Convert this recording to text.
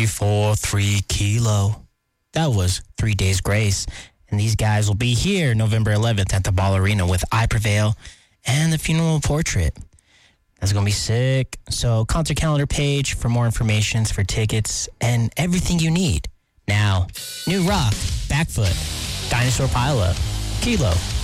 343 Kilo. That was 3 Days Grace. And these guys will be here November 11th at the Ball Arena with I Prevail and the Funeral Portrait. That's going to be sick. So concert calendar page for more information, for tickets, and everything you need. Now, New Rock, Backfoot, Dinosaur Pileup, Kilo.